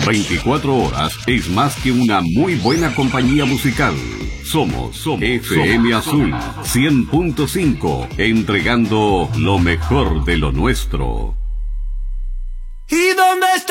24 horas es más que una muy buena compañía musical. Somos FM Azul 100.5, entregando lo mejor de lo nuestro. ¿Y dónde está?